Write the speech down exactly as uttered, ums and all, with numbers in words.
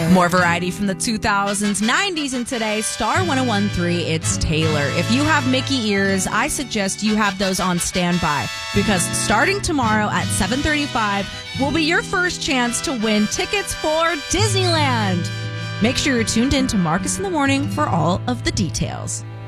More variety from the two thousands, nineties, and today. Star one oh one point three, it's Taylor. If you have Mickey ears, I suggest you have those on standby because starting tomorrow at seven thirty-five will be your first chance to win tickets for Disneyland. Make sure you're tuned in to Marcus in the Morning for all of the details.